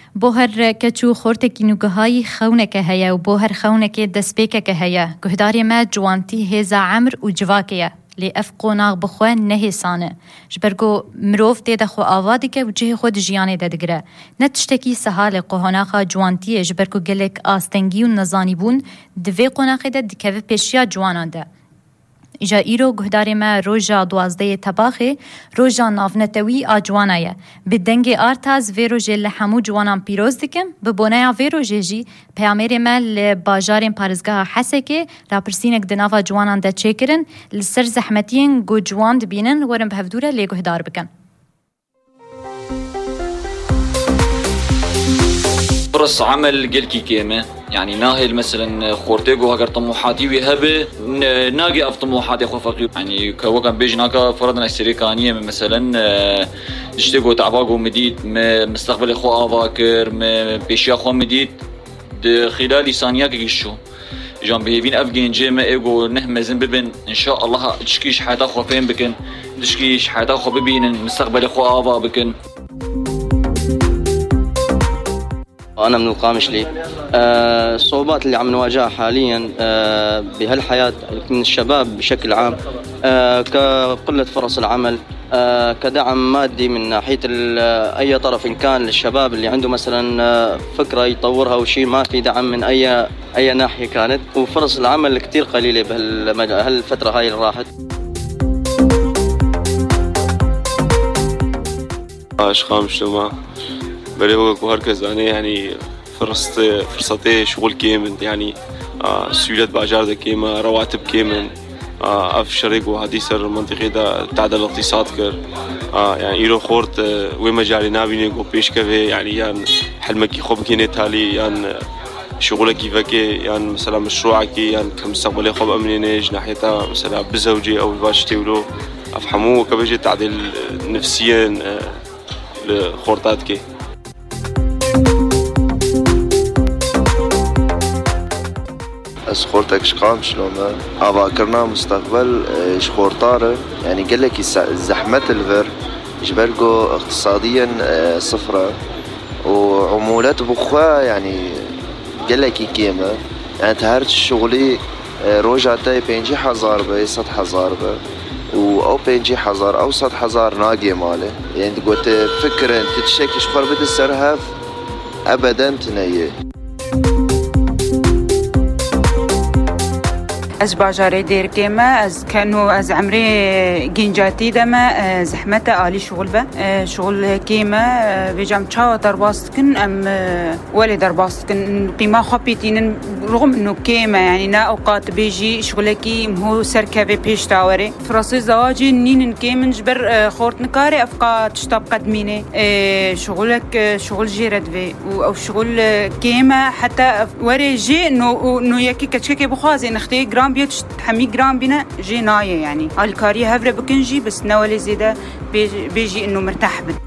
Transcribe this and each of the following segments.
بوهر کچو خورتکی نوگهایی خونک هیا و بوهر خونک دسپیک هیا گهداری ما جوانتی هزا عمر و جواکیه لی اف قوناغ بخواه نهیسانه جبرگو مروف دیده خو آوادی که و جه خود جیانه دادگره نتشتکی سهال قهاناخا جوانتیه جبرگو گلک آستنگی و نزانی بون دوی قوناخی ده دکوه پیشیا جوانان ده ایجا ایرو گهداری ما روژا دوازده تباخی روژا نافنتوی آجوانایه به دنگ آرتاز وی روژه لحمو جوانان پیروز دکم به بونایا وی روژه جی پیامیر ما لباجارین پارزگاه حسه که راپرسینک دناوا جوانان ده چه کرن لسر زحمتین گو جوان دبینن ورم بهفدوره لی گهدار بکن. فرص عمل قلكي كيمة يعني ناهل مثلا خورتيجو هاجر طموحاتي وهبه ناقي اف طموحاتي خو فقير يعني كوكان بيجناكا فرضنا السريكانيه مثلا اشتيجو تعباغو مديد مستقبل خو افاكر بيشيا خو مديد خلال ثانيه كيشو جان بهبين افجين جيما ايجو نهمزن ببن ان شاء الله تشكيش حياتا خو فين بكن تشكيش حياتا خو ببين مستقبل خو افا بكن. أنا من القامشلي. الصعوبات اللي عم نواجهها حاليا بهالحياة من الشباب بشكل عام كقلة فرص العمل كدعم مادي من ناحية أي طرف إن كان للشباب اللي عنده مثلا فكرة يطورها وشيء ما في دعم من أي ناحية كانت وفرص العمل كتير قليلة بهالفترة هاي اللي راحت. خامش ما بريوك وهركز أنا يعني فرصتي شغل كيمن يعني سيولات باجار ده كيما رواتب كيمن أف شريك وهدي سر منطقة ده تعدل الاقتصاد كر يعني إيرو خورت ومجالي نابيني جو بيش كذا يعني حلمك خوب كيني تالي يعني شغلك كيفك يعني مثلا مشروعك يعني كمستقبل خوب أمني ناحيته مثلا بزوجي أو باشتي ولو أفهموه كبيجي تعدل نفسيا لخورتات كي. خورتك شقام شلون أفاكرنا مستقبل شخورطارة يعني قال لك زحمة الفر جبرجو اقتصاديا صفرة وعمولات بخوا يعني قال لك كيما يعني تهرج شغلي روجاتي بينجي حزار بي 100,000 بي أو بينجي حزار أو 100,000 ناقي ماله يعني قلت فكرة انت تشكي شخور بد السرهف أبدا تنيه. از باجاره دیر کیما از کنو از عمری گنجاتی دما زحمت عالی شغل به شغل کیما بجام چا درباست کن ام ولی درباست کن قیمه خبیتین رغم انه کیما يعني نا اوقات بيجي شغلكي هو سركبه پیش تاوره فرصه زواجي نين كيمن جبر خورت نكاري افقا تشطب قدمينه شغل جيرد في او شغل كيما حتى وري جي انه يكي كتشكي بخازي نختي جرام بيت حمي جرام بنا جي نايه يعني الكاري هفره بكنجي بس نولي زيده بيجي انه مرتاح بد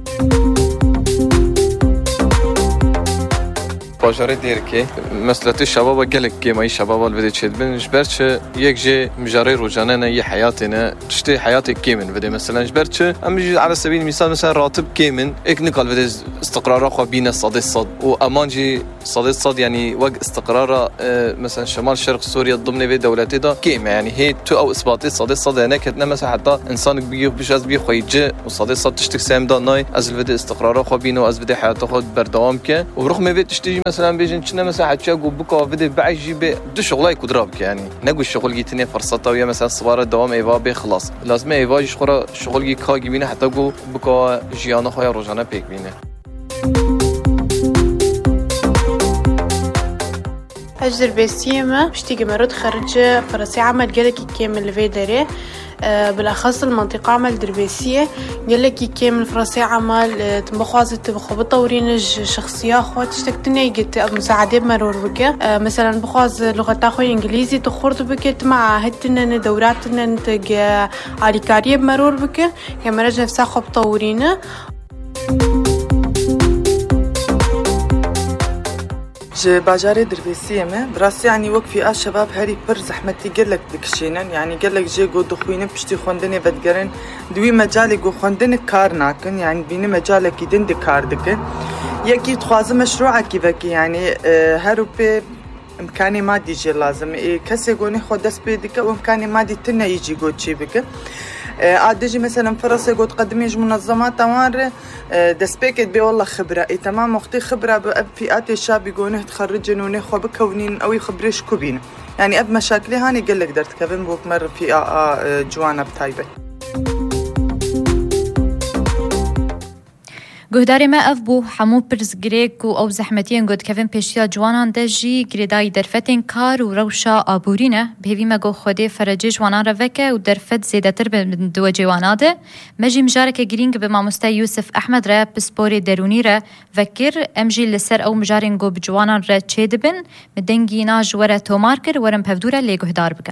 باجاره دیرکی مسئله شباب گلک که مای شباب الوده چید بنش برچه یک جه مجاری روزانه نه یه حیاتنا تشتی حیات کیمن بده مثلا برچه امیج على سبیل مثال مثلا راتب کیمن یک نقل بده استقرار خو بین صد و امانجی صد يعني وق استقرار مثلا شمال شرق سوريا ضمن دولتي دا كيم يعني هي تو او اثباتي صد هناك كتنا مثلا حتى انسان بيش از بيخويج وصد تشتك سام دا ناي از الفيديو استقرار خو بينو از فيديو حياته خود بردوام كه وبرغم ما تشتي مثلا بيجن كنا مثلا حتى بكا فيديو بعجي دو شغلاي كدرابك يعني نقول الشغل جيتني فرصته ويا مثلا صباره دوام ايوا بخلاص لازم ايوا شخره شغل جي كا جيبينه حتى جو بكا جيانا خويا روزانه بيك بينه أجدر بسيمة بشتيجي مرد خرج فرصي عمل جالكي كامل في داره بالأخص المنطقة عمل دربيسية جالكي كامل فرصي عمل تبخوازة تبخو بطورين الشخصية خو تشتكتني جت مساعدة بمرور بك مثلا بخواز لغة تاخوي إنجليزي تخورد بك مع هتنا دوراتنا نتج على كارية بمرور بك كمرج نفسها خو بطورينه باجاري دربيسية ما براسي يعني وقفي شباب هاري بر زحمتي قلك دكشينن يعني قلك جي قو دخوين بشتي خوندني بدقرن دوي مجالي قو خوندن كار ناكن يعني بيني مجالك يدن دي كار دكن يكي تخوازم مشروعك كيفك يعني هارو بي امكاني مادي جي لازم كسي قوني خود دس بيدك وامكاني مادي تنا يجي قو تشي بك عادجي مثلا فرصة قد قدميج منظمات تمار دسبيكت بي والله خبرة تمام وقتي خبرة بفئات الشاب يقولون تخرجن ونخوا بكونين أو يخبريش كوبين يعني أب مشاكلي هاني قل لك درت كفن بوك مر في جوانا بتايبة گهداری ما اف بو همو پرز گریک و او زحمتین گود کفن پیشیا جوانان ده جی گریدای درفتین کار و روشا آبورینه بهوی ما گو خوده فرجی جوانان رو وکه و درفت زیده تر به دو جواناده مجی مجارک گرینگ به ماموستا یوسف احمد را پسپوری درونی را وکر امجی لسر او مجارین گو بجوانان را چه دبن مدنگی ناج وره تومار کر ورم پفدوره لی گهدار بکن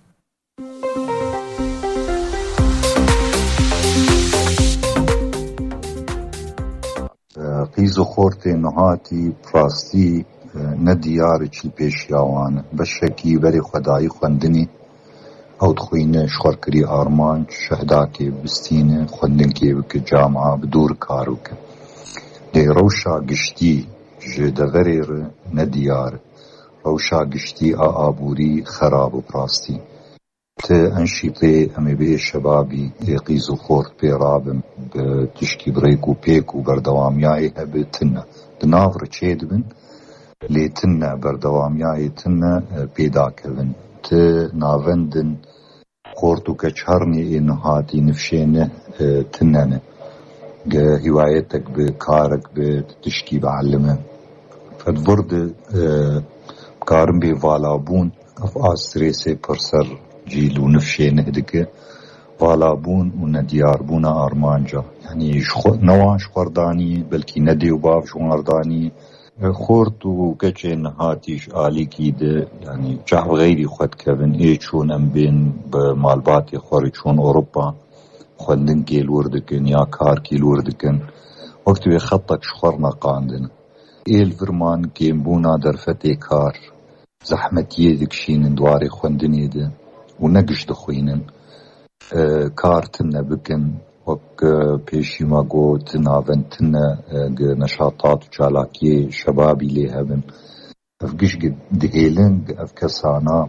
قیز و خورت نهاتی پراستی ندیار چل پیشیاوان بشکی بری خدایی خوندنی او دخوین شخورکری آرمان شهداکی بستین خوندن که بک جامعه بدور کارو که دی روشا گشتی جدوریر ندیار روشا گشتی آبوری خراب و پراستی ته انشیطه امی به شبابی قیز و خورت پیرابم بتشکی بریک و پیک و بردوامیای هبه تنه دناف رچید بن لی تنه بردوامیای تنه پیدا کردن ته ناوندن خورت و کچهرنی نهاتی نفشینه تنه هوايتك بكارك بتشكي بعلمه فدبرد بكارم بفالابون اف آستريسي برسر جيل ونفشي نهدك فالابون وندياربون آرمانجا يعني نوان شخورداني بلكي ندي وباب شخورداني خورت وكتشي نهاتيش آلي كيده يعني جحب غيري خود كبن ايشون ام بين بمالباتي خوريشون اوروبا خوندن كيل وردكن يا كار كيل وردكن وقت بخطك شخورنا قاندن ايل فرمان كيمبونا درفتي كار زحمت يدك شين دواري خوندن يده ونقش دخوينن كارتنا بكن وك بيشي ما قو تناوين تنا نشاطات وشالاكي شبابي ليها بن افقش دقيلن افكسانا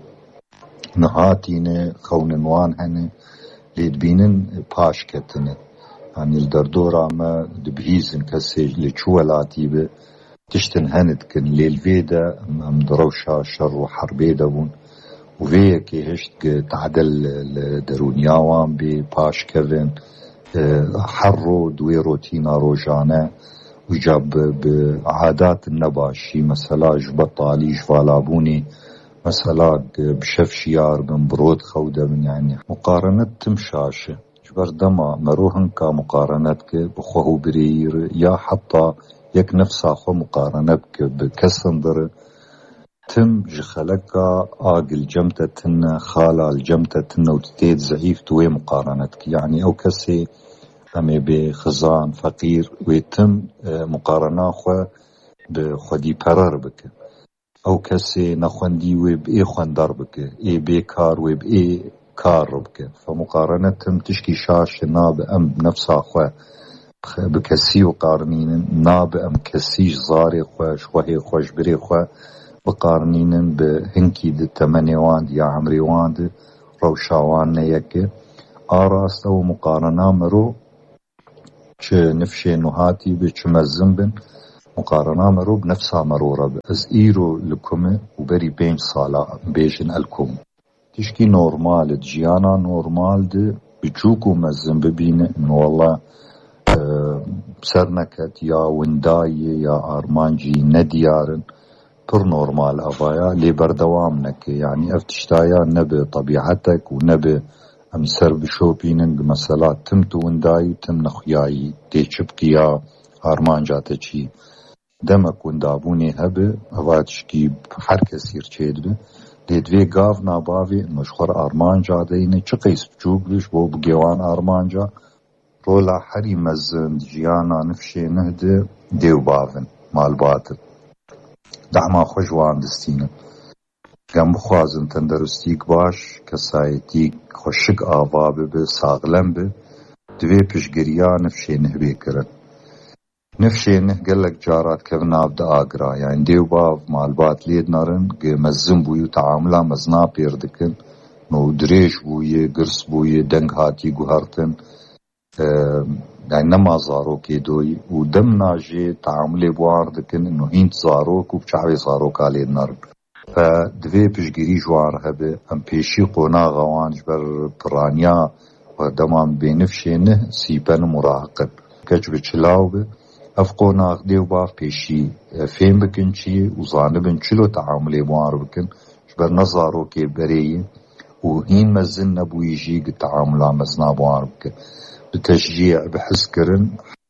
نهاتين خوننوان هن ليدبينن باشكتن يعني الدردورة ما دبهيزن كسيج لچوالاتي به تشتن هندكن ليلفيدا ام دروشا شر وحربيدا بون وفيه كي هشت تعدل درونياوان بباش كفن حرو دوي روتينا روجانا وجاب بعادات النباشي مثلا جبطالي جفالابوني مثلا بشفشيار بن برود خودة من يعني مقارنة تمشاشة جبر دما مروهن كمقارنتك بخوه برير يا حتى يك نفسا خو مقارنتك بكسندر تم جخلقا آقل جمتتنا خالا الجمتتنا وتتيد زعيف توي مقارنتك يعني او كسي امي بخزان فقير ويتم مقارنة خو بخودي برر بك او كسي نخوندي وبئي خوندر بك اي بيكار وبئي كار بك فمقارنة تم تشكي شاش ناب ام بنفسها خو بكسي وقارنين ناب ام كسيش زاري خو شوهي خوش بري خو بقارنين بهنكي دي تمانيوان دي عمريوان دي روشاوان نيكي آراست او مقارنة مرو چه نفشي نهاتي بچه مزنبن مقارنة مرو بنفسها مرورة از ايرو لكم وبري 5 سالة بيجن الكم تشكي نورمال جيانا نورمال دي بچوكو مزن ببين انه والله سرنكت يا ونداي يا ارمانجي نديارن پر نورمال أفايا لي بردوامنك يعني افتشتايا نبي طبيعتك ونبي أمسر بشوبيننج مسألة تم تونداي تم نخياي تيشبكيا أرمان جاتشي دمك وندابوني هبه أفاتشكي بحركة سير تشيدبه ليدوي قاف ناباوي نشخور أرمان جاديني چقيس بجوبلش بو بجيوان أرمان جا رولا حري مزن جيانا نفشي نهده ديو بافن مال باطل دعما خوشوان دستینە گەم بخوازن تەندەروستیک باش کەسایەتی خۆشک ئاوا ببێ ساغلەم بێ دوێ پشگیریا نفشێنه بێکردن نفشێنه گەلک جارات کەون ناودە ئاگرا یان دێو باو مالبات لێد نەڕن مەزم بووی و تەعاملا مەزنا پێر دکن و درێژ بوویە گرس بوویە دەنگ هاتی گوهەرتن نەما زارۆکێ دۆی و دەم ناژێ تەعاملێ بوار دکن و هینت زارۆک و بچاوێ زارۆکا لێد نەڕن دوێ پشگیری جوار هەبێ ئەم پێشی قۆناغەوان ji ber piraniya deman bênifşêne sîpen murahaqin keç bi çilaw be ev qonax dêw bav pêşî fêm bikin çiyê û zanibin çilo teamülê war bikin ji ber ne zarokê bereyê û hîn mezin nebûyî jî gi teamüla mezna war bikin bi teşjîع bi hizkirin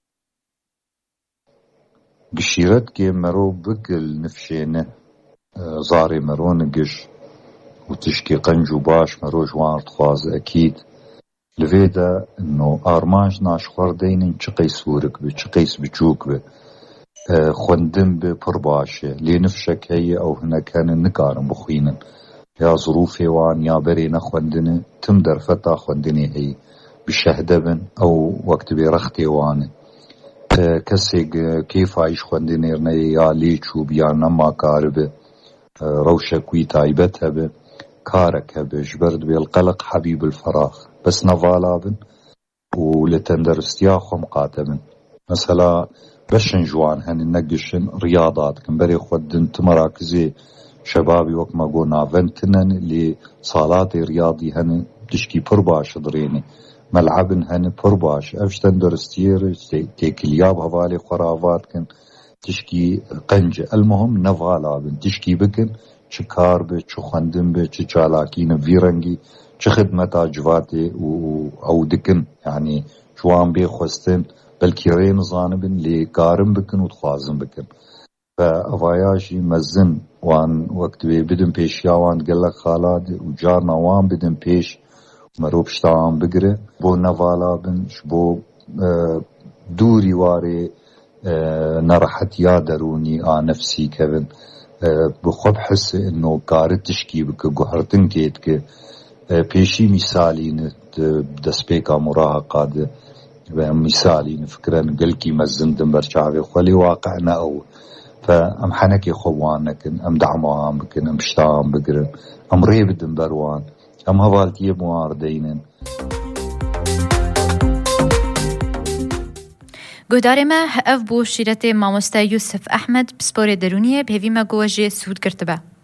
gişîretkê merov bigil nifşêne zarê merov nigiş û tişkî qenc û baş merov ji wan dixwaze ekîd li vê de armanc naşxwerdeynin çi qeys hûrik bi çi qeys biçûk bi xwendin bi pir baş e lê nifşek heye ew hinek henin nikarin bixwînin ya zirûfê wan ya berê nexwendine tim derfeta xwendinê heye bi şehde bin ew wek dibê rextê wan e kesêk kêfa îş xwendinê neye ya lê çûb ya nema karibe rewşek wî taybet hebe karek hebe ji ber dibê qeleq hebîbil ferax bes nevala bin û li tenderustiya xwe miqate bin mesela beşin ji wan henin negişin riyada dikin berê xwe din ti merakizê şebabî wek me got navend tinin lê salatê riyadî henin tişkî pir baş dirênê melebin henin pir baş ev ji tenderustiyê re têkiliya bi hevalê xwe rava dikin tişkî qenc e elmuhim nevala bin tişkî bikin çi kar be çi xwendin be çi çalakî ne vî rengî çi xidmeta civatê û ew dikin yanî ji wan bê xwestin belkî rê nizanibin lê karin bikin û dixwazin bikin ve evaya jî mezin wan wek dibê bidin pêşiya wan gelek xaladê û carna wan bidin pêş merov pişta wan bigire bo nevala bin ji bo dûrî warê nerehetiya derûnî a nefsî kevin bi xwe bihise ino karî tişkî bike guhertin kê dike pêşî mîsalîne destpêka muraheqa de ve mîsalîne fikirin gelkî mezin din ber çavê xwe lê waqe ne ew ve em henekê xwe wan nekin em dema wan bikin em pişta wan bigirin em rê bidin ber wan em hevaltiyê bi wan rdeynin گهدارê me ev bû şîretê mamoste Yusuf Ehmed bi sporê derûniyê bi hêvî me got jê sûd girtibe.